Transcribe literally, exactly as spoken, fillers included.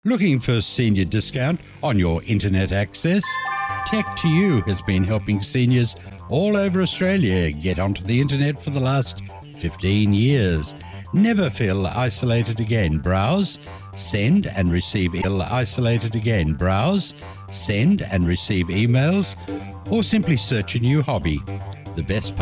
Looking for senior discount on your internet access? Tech to You has been helping seniors all over Australia get onto the internet for the last fifteen years. Never feel isolated again. Browse, send and receive e- isolated again. Browse, send and receive emails, or simply search a new hobby. The best